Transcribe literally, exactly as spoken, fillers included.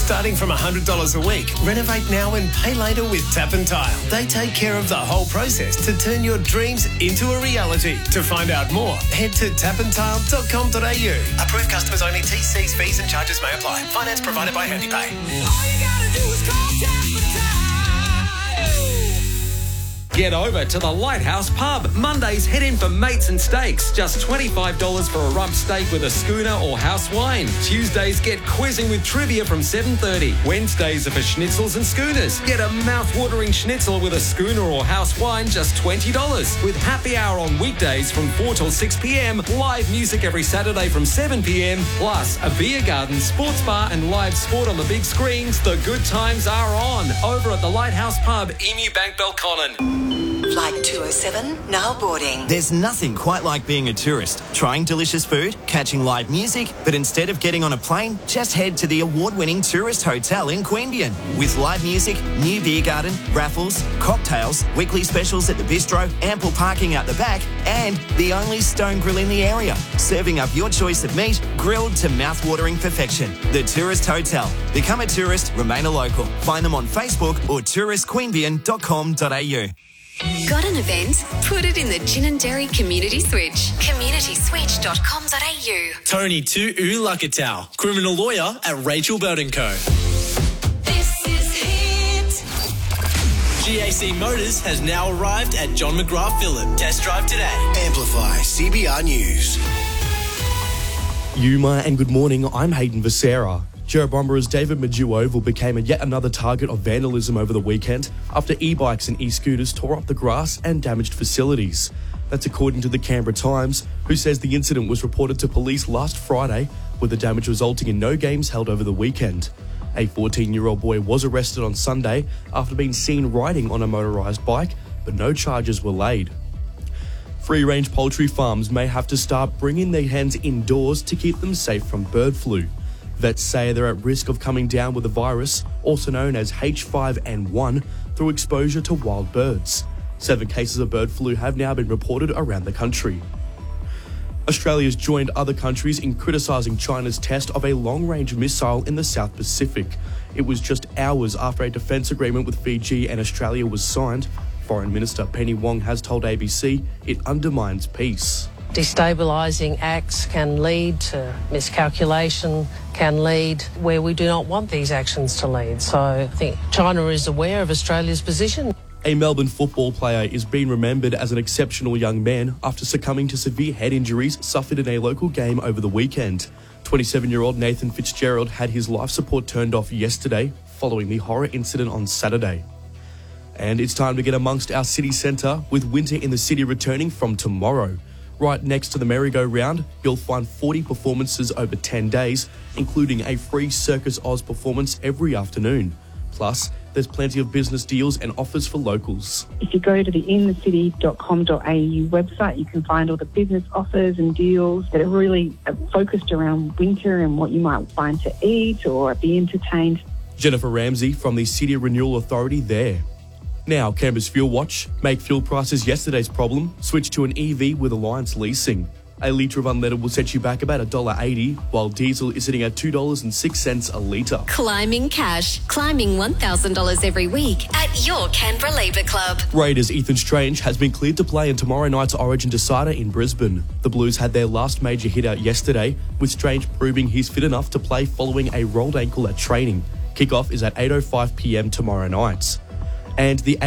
Starting from one hundred dollars a week, renovate now and pay later with Tap and Tile. They take care of the whole process to turn your dreams into a reality. To find out more, head to tap and tile dot com dot a u. Approved customers only. T Cs, fees and charges may apply. Finance provided by HandyPay. All you gotta do is call Tap and Tile. Get over to the Lighthouse Pub. Mondays, head in for mates and steaks. Just twenty-five dollars for a rump steak with a schooner or house wine. Tuesdays, get quizzing with trivia from seven thirty. Wednesdays are for schnitzels and schooners. Get a mouth-watering schnitzel with a schooner or house wine, just twenty dollars. With happy hour on weekdays from four till six p m. Live music every Saturday from seven p m. Plus a beer garden, sports bar and live sport on the big screens. The good times are on. Over at the Lighthouse Pub, Emu Bank, Belconnen. Flight two oh seven, now boarding. There's nothing quite like being a tourist, trying delicious food, catching live music, but instead of getting on a plane, just head to the award-winning Tourist Hotel in Queanbeyan. With live music, new beer garden, raffles, cocktails, weekly specials at the bistro, ample parking out the back, and the only stone grill in the area, serving up your choice of meat, grilled to mouth-watering perfection. The Tourist Hotel. Become a tourist, remain a local. Find them on Facebook or tourist queanbeyan dot com dot a u. Got an event? Put it in the Gin and Dairy Community Switch. community switch dot com dot a u. Tony Tu Lakatau, criminal lawyer at Rachel Bird and Co. This is Hit. G A C Motors has now arrived at John McGrath Phillip. Test drive today. Amplify C B R News. Yuma and good morning, I'm Hayden Becerra. Jerry Bomber's David Maju Oval became a yet another target of vandalism over the weekend after e-bikes and e-scooters tore up the grass and damaged facilities. That's according to the Canberra Times, who says the incident was reported to police last Friday, with the damage resulting in no games held over the weekend. A fourteen-year-old boy was arrested on Sunday after being seen riding on a motorised bike, but no charges were laid. Free-range poultry farms may have to start bringing their hens indoors to keep them safe from bird flu. Vets say they're at risk of coming down with the virus, also known as H five N one, through exposure to wild birds. Seven cases of bird flu have now been reported around the country. Australia's joined other countries in criticising China's test of a long-range missile in the South Pacific. It was just hours after a defence agreement with Fiji and Australia was signed. Foreign Minister Penny Wong has told A B C it undermines peace. Destabilising acts can lead to miscalculation, can lead where we do not want these actions to lead. So I think China is aware of Australia's position. A Melbourne football player is being remembered as an exceptional young man after succumbing to severe head injuries suffered in a local game over the weekend. twenty-seven-year-old Nathan Fitzgerald had his life support turned off yesterday following the horror incident on Saturday. And it's time to get amongst our city centre, with winter in the city returning from tomorrow. Right next to the merry-go-round, you'll find forty performances over ten days, including a free Circus Oz performance every afternoon. Plus, there's plenty of business deals and offers for locals. If you go to the in the city dot com dot a u website, you can find all the business offers and deals that are really focused around winter and what you might find to eat or be entertained. Jennifer Ramsey from the City Renewal Authority there. Now, Canberra's Fuel Watch. Make fuel prices yesterday's problem. Switch to an E V with Alliance Leasing. A litre of unleaded will set you back about one dollar eighty, while diesel is sitting at two dollars and six cents a litre. Climbing cash. Climbing one thousand dollars every week at your Canberra Labour Club. Raiders' Ethan Strange has been cleared to play in tomorrow night's Origin decider in Brisbane. The Blues had their last major hit out yesterday, with Strange proving he's fit enough to play following a rolled ankle at training. Kickoff is at eight oh five p m tomorrow night. And the